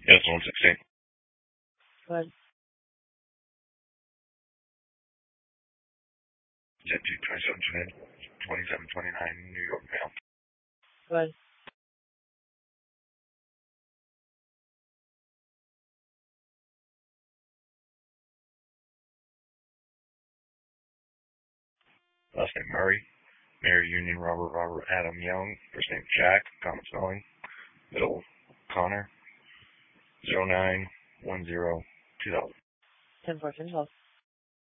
Yes, 116. Go ahead. 2729 New York Mail. Go ahead. Last name Murray. Mary Union Robert Adam Young. First name Jack. Common spelling. Middle Connor. 0910 2000. 10-4, finish off.